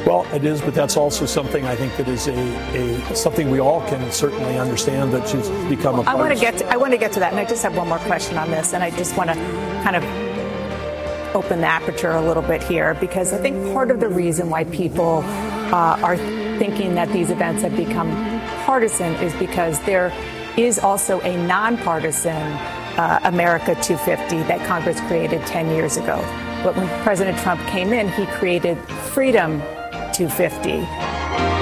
Well, it is, but that's also something I think that is something we all can certainly understand that she's become a part. I want to get to that, and I just have one more question on this, and I just want to kind of open the aperture a little bit here, because I think part of the reason why people are thinking that these events have become partisan is because there is also a nonpartisan America 250 that Congress created 10 years ago. But when President Trump came in, he created Freedom 250.